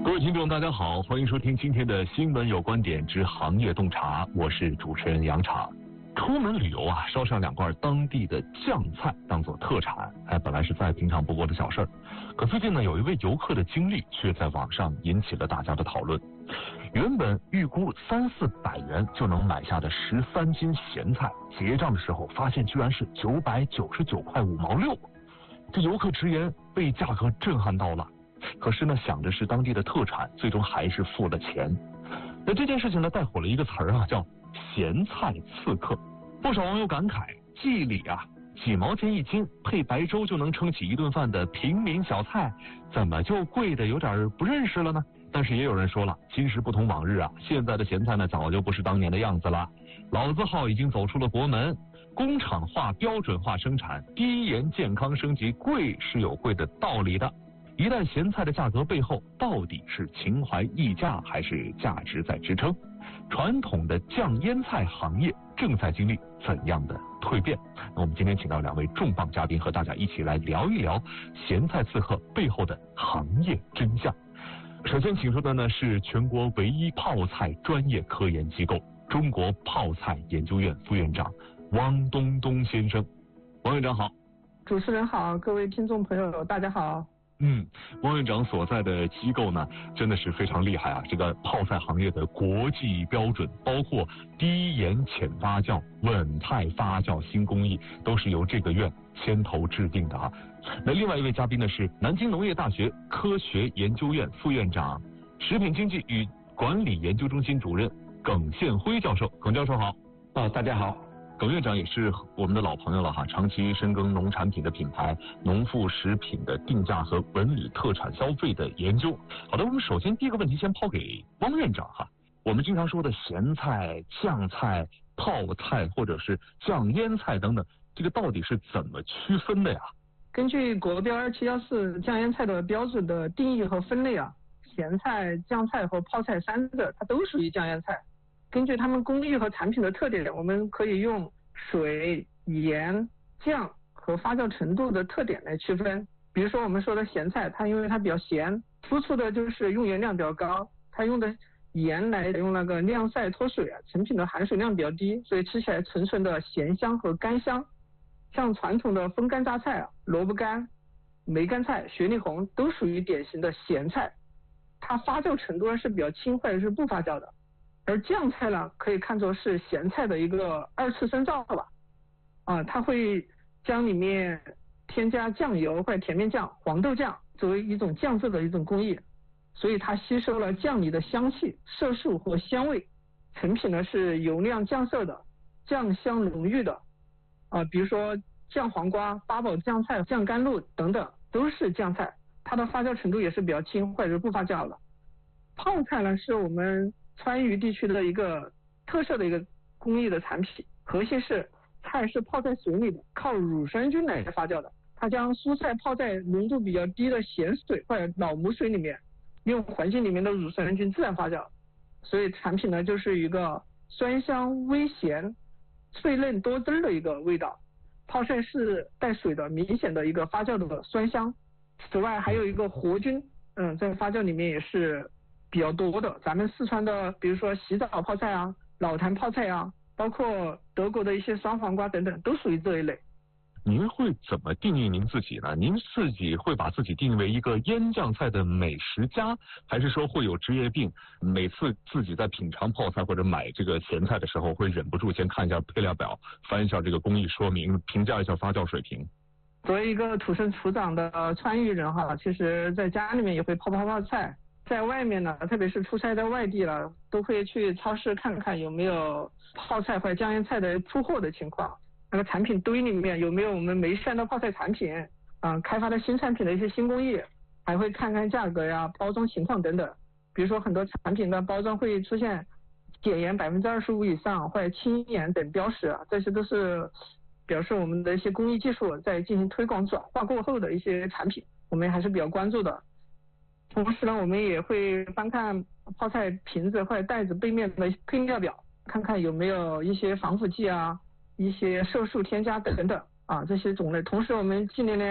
各位听众，大家好，欢迎收听今天的新闻有观点之行业洞察，我是主持人杨茶。出门旅游啊，烧上2罐当地的酱菜当做特产，本来是再平常不过的小事儿。可最近呢，有一位游客的经历却在网上引起了大家的讨论。原本预估300-400元就能买下的13斤咸菜，结账的时候发现居然是999块5毛6。这游客直言被价格震撼到了。可是呢，想着是当地的特产，最终还是付了钱。那这件事情呢，带火了一个词儿啊，叫咸菜刺客。不少网友感慨，记忆里啊，几毛钱1斤配白粥就能撑起一顿饭的平民小菜，怎么就贵的有点不认识了呢？但是也有人说了，今时不同往日啊，现在的咸菜呢，早就不是当年的样子了。老字号已经走出了国门，工厂化、标准化生产，低盐健康升级，贵是有贵的道理的。一袋咸菜的价格背后，到底是情怀溢价，还是价值在支撑？传统的酱腌菜行业正在经历怎样的蜕变？那我们今天请到2位重磅嘉宾，和大家一起来聊一聊咸菜刺客背后的行业真相。首先请出的呢是全国唯一泡菜专业科研机构中国泡菜研究院副院长汪东东先生。汪院长好。 主持人好，各位听众朋友大家好。 汪院长所在的机构呢，真的是非常厉害啊！这个泡菜行业的国际标准，包括低盐浅发酵、稳态发酵新工艺，都是由这个院牵头制定的啊。那另外一位嘉宾呢是南京农业大学科学研究院副院长、食品经济与管理研究中心主任耿宪辉教授。耿教授好。 大家好。 耿院长也是我们的老朋友了哈，长期深耕农产品的品牌、农副食品的定价和文旅特产消费的研究。好的，我们首先第一个问题先抛给汪院长哈。我们经常说的咸菜、酱菜、泡菜或者是酱腌菜等等，这个到底是怎么区分的呀？ 根据国标2714酱腌菜的标准的定义和分类啊，咸菜、酱菜和泡菜3个它都属于酱腌菜。根据它们工艺和产品的特点，我们可以用水、盐、酱和发酵程度的特点来区分。比如说我们说的咸菜，它因为它比较咸，突出的就是用盐量比较高，它用的盐来用那个晾晒脱水啊，成品的含水量比较低，所以吃起来纯纯的咸香和干香。像传统的风干榨菜啊，萝卜干、梅干菜、雪里红都属于典型的咸菜，它发酵程度是比较轻或者是不发酵的。而酱菜呢，可以看作是咸菜的一个2次深造吧，它会将里面添加酱油或者甜面酱、黄豆酱作为一种酱色的一种工艺，所以它吸收了酱里的香气、色素和香味，成品呢是油亮酱色的、酱香浓郁的，比如说酱黄瓜、八宝酱菜、酱甘露等等都是酱菜，它的发酵程度也是比较轻或者是不发酵的。泡菜呢是我们川渝地区的一个特色的一个工艺的产品，核心是菜是泡在水里的，靠乳酸菌来发酵的。它将蔬菜泡在浓度比较低的咸水或者老母水里面，用环境里面的乳酸菌自然发酵，所以产品呢就是一个酸香微咸、脆嫩多汁的一个味道。泡菜是带水的，明显的一个发酵的酸香。此外还有一个活菌，在发酵里面也是比较多的，咱们四川的比如说洗澡泡菜啊、老坛泡菜啊，包括德国的一些酸黄瓜等等，都属于这一类。 您会怎么定义您自己呢？您自己会把自己定义为一个腌酱菜的美食家，还是说会有职业病，每次自己在品尝泡菜或者买这个咸菜的时候，会忍不住先看一下配料表，翻一下这个工艺说明，评价一下发酵水平？ 作为一个土生土长的川渝人哈，其实在家里面也会泡菜，在外面呢，特别是出差在外地了，都会去超市看看有没有泡菜或者酱腌菜的出货的情况，那个产品堆里面有没有我们梅山的泡菜产品，开发的新产品的一些新工艺，还会看看价格呀、包装情况等等。比如说很多产品的包装会出现减盐25%以上或者轻盐等标识，这些都是表示我们的一些工艺技术在进行推广转化过后的一些产品，我们还是比较关注的。同时呢，我们也会翻看泡菜瓶子或者袋子背面的配料表，看看有没有一些防腐剂啊、一些色素添加等等这些种类。同时我们近年来